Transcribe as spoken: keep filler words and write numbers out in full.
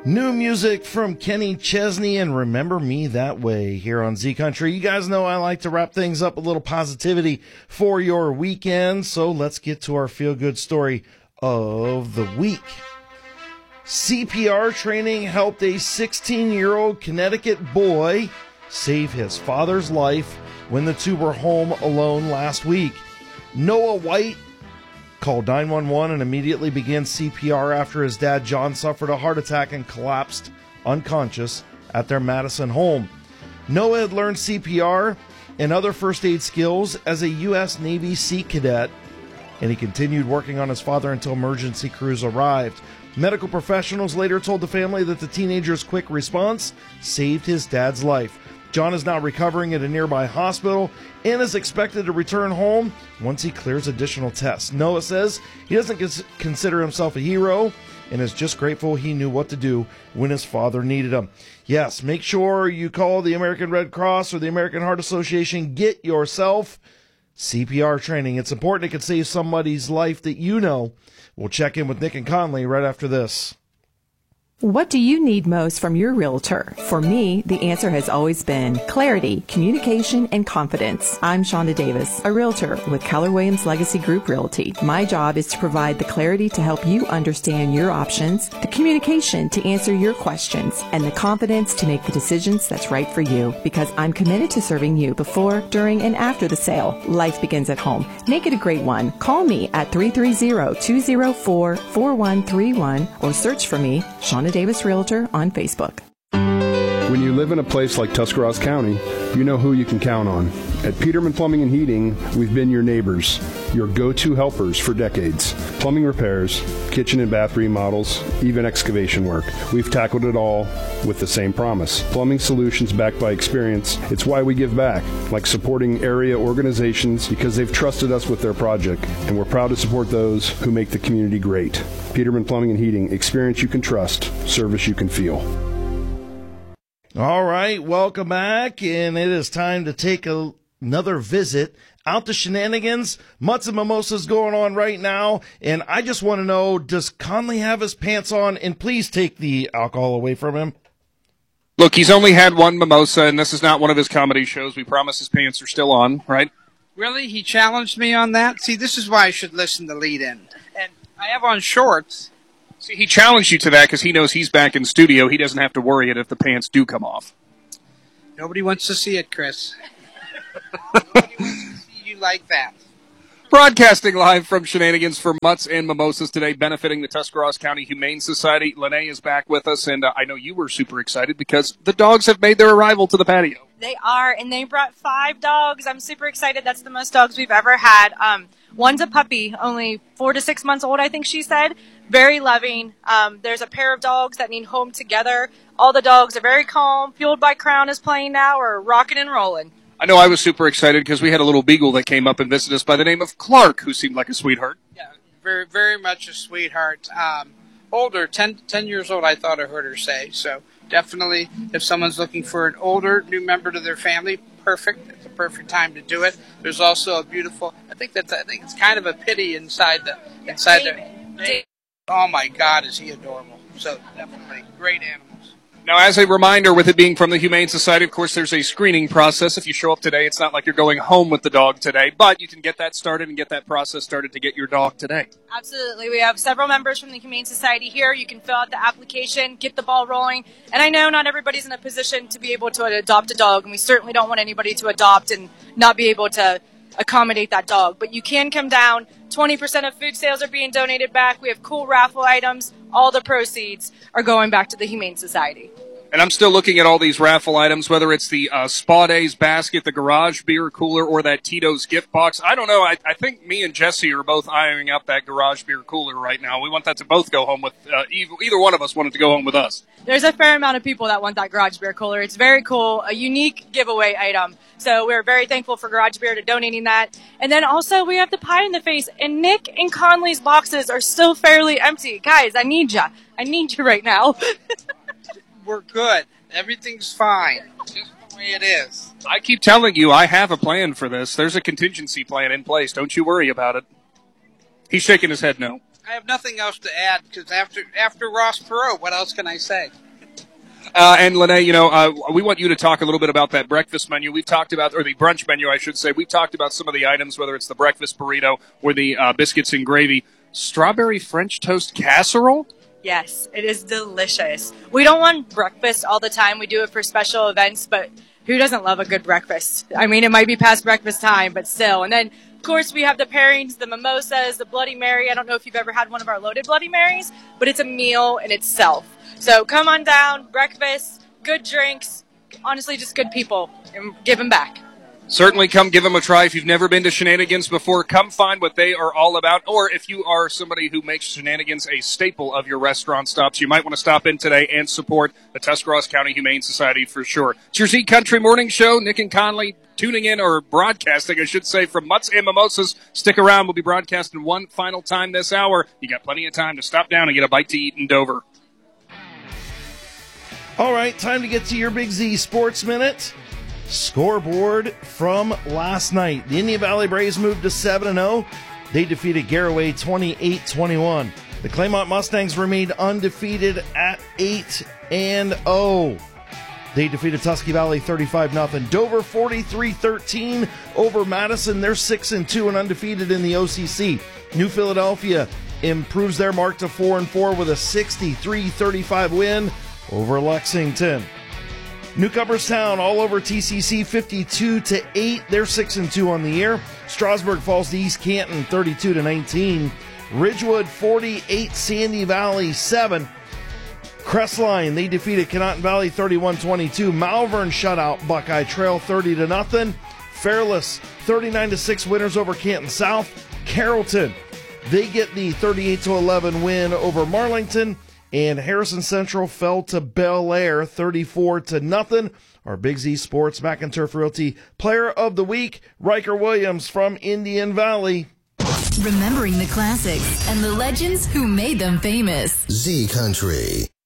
New music from Kenny Chesney and Remember Me That Way here on Z Country. You guys know I like to wrap things up with a little positivity for your weekend, so let's get to our feel-good story of the week. C P R training helped a sixteen-year-old Connecticut boy save his father's life when the two were home alone last week. Noah White called nine one one and immediately began C P R after his dad, John, suffered a heart attack and collapsed unconscious at their Madison home. Noah had learned C P R and other first aid skills as a U S Navy Sea Cadet, and he continued working on his father until emergency crews arrived. Medical professionals later told the family that the teenager's quick response saved his dad's life. John is now recovering at a nearby hospital and is expected to return home once he clears additional tests. Noah says he doesn't cons- consider himself a hero and is just grateful he knew what to do when his father needed him. Yes, make sure you call the American Red Cross or the American Heart Association. Get yourself C P R training. It's important. It could save somebody's life that you know. We'll check in with Nick and Conley right after this. What do you need most from your realtor? For me, the answer has always been clarity, communication, and confidence. I'm Shonda Davis, a realtor with Keller Williams Legacy Group Realty. My job is to provide the clarity to help you understand your options, the communication to answer your questions, and the confidence to make the decisions that's right for you. Because I'm committed to serving you before, during, and after the sale. Life begins at home. Make it a great one. Call me at three three zero, two zero four, four one three one or search for me, Shonda Davis Realtor, on Facebook. When you live in a place like Tuscarawas County, you know who you can count on. At Peterman Plumbing and Heating, we've been your neighbors, your go-to helpers for decades. Plumbing repairs, kitchen and bath remodels, even excavation work. We've tackled it all with the same promise. Plumbing solutions backed by experience. It's why we give back, like supporting area organizations because they've trusted us with their project, and we're proud to support those who make the community great. Peterman Plumbing and Heating, experience you can trust, service you can feel. All right, welcome back, and it is time to take a, another visit out to Shenanigans. Mutts and Mimosas going on right now, and I just want to know, does Conley have his pants on? And please take the alcohol away from him. Look, he's only had one mimosa, and this is not one of his comedy shows. We promise his pants are still on, right? Really? He challenged me on that? See, this is why I should listen to Lead In. And I have on shorts. See, he challenged you to that because he knows he's back in studio. He doesn't have to worry it if the pants do come off. Nobody wants to see it, Chris. Nobody wants to see you like that. Broadcasting live from Shenanigans for Mutts and Mimosas today, benefiting the Tuscarawas County Humane Society. Lene is back with us, and uh, I know you were super excited because the dogs have made their arrival to the patio. They are, and they brought five dogs. I'm super excited. That's the most dogs we've ever had. Um, one's a puppy, only four to six months old, I think she said. Very loving. Um, there's a pair of dogs that need home together. All the dogs are very calm. Fueled by Crown is playing now. We're rocking and rolling. I know I was super excited because we had a little beagle that came up and visited us by the name of Clark, who seemed like a sweetheart. Yeah, very, very much a sweetheart. Um, older, ten, ten years old, I thought I heard her say. So definitely, if someone's looking for an older new member to their family, perfect. It's a perfect time to do it. There's also a beautiful. I think that's. I think it's kind of a pity inside the inside the. Oh my God, is he adorable? So definitely great animals. Now, as a reminder, with it being from the Humane Society, of course, there's a screening process. If you show up today, it's not like you're going home with the dog today, but you can get that started and get that process started to get your dog today. Absolutely. We have several members from the Humane Society here. You can fill out the application, get the ball rolling. And I know not everybody's in a position to be able to adopt a dog, and we certainly don't want anybody to adopt and not be able to accommodate that dog. But you can come down. twenty percent of food sales are being donated back. We have cool raffle items. All the proceeds are going back to the Humane Society. And I'm still looking at all these raffle items, whether it's the uh, Spa Days basket, the garage beer cooler, or that Tito's gift box. I don't know. I, I think me and Jesse are both eyeing up that garage beer cooler right now. We want that to both go home with uh, – either, either one of us want it to go home with us. There's a fair amount of people that want that garage beer cooler. It's very cool, a unique giveaway item. So we're very thankful for Garage Beer to donating that. And then also we have the pie in the face. And Nick and Conley's boxes are still fairly empty. Guys, I need ya. I need you right now. We're good. Everything's fine. Just the way it is. I keep telling you, I have a plan for this. There's a contingency plan in place. Don't you worry about it. He's shaking his head no. I have nothing else to add because after after Ross Perot, what else can I say? Uh, and Lene, you know, uh, we want you to talk a little bit about that breakfast menu. We've talked about, or the brunch menu, I should say. We've talked about some of the items, whether it's the breakfast burrito or the uh, biscuits and gravy. Strawberry French toast casserole? Yes, it is delicious. We don't want breakfast all the time. We do it for special events, but who doesn't love a good breakfast? I mean, it might be past breakfast time, but still. And then, of course, we have the pairings, the mimosas, the Bloody Mary. I don't know if you've ever had one of our loaded Bloody Marys, but it's a meal in itself. So come on down, breakfast, good drinks, honestly, just good people, and give them back. Certainly come give them a try. If you've never been to Shenanigans before, come find what they are all about. Or if you are somebody who makes Shenanigans a staple of your restaurant stops, you might want to stop in today and support the Tuscarawas County Humane Society for sure. It's your Z Country Morning Show. Nick and Conley tuning in, or broadcasting, I should say, from Mutts and Mimosas. Stick around. We'll be broadcasting one final time this hour. You got plenty of time to stop down and get a bite to eat in Dover. All right, time to get to your Big Z Sports Minute. Scoreboard from last night. The Indian Valley Braves moved to seven and oh. They defeated Garaway twenty-eight twenty-one. The Claymont Mustangs remained undefeated at eight and oh. They defeated Tusky Valley thirty-five nothing. Dover forty-three thirteen over Madison. They're six and two and undefeated in the O C C. New Philadelphia improves their mark to four and four with a sixty-three thirty-five win over Lexington. Newcomerstown all over T C C fifty-two to eight. They're six and two on the year. Strasburg falls to East Canton thirty-two to nineteen. Ridgewood forty-eight, Sandy Valley seven. Crestline, they defeated Conotton Valley thirty-one twenty-two. Malvern shut out Buckeye Trail thirty to nothing. Fairless thirty-nine to six winners over Canton South. Carrollton, they get the thirty-eight to eleven win over Marlington. And Harrison Central fell to Bel Air thirty-four to nothing. Our Big Z Sports Mac and Turf Realty Player of the Week, Riker Williams from Indian Valley. Remembering the classics and the legends who made them famous. Z Country.